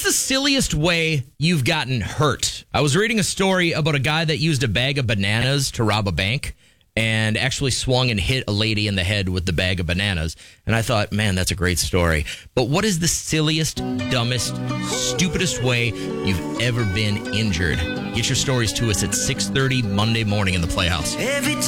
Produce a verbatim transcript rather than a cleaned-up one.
the silliest way you've gotten hurt? I was reading a story about a guy that used a bag of bananas to rob a bank and actually swung and hit a lady in the head with the bag of bananas. And I thought, man, that's a great story. But what is the silliest, dumbest, stupidest way you've ever been injured? Get your stories to us at six thirty Monday morning in the Playhouse. Every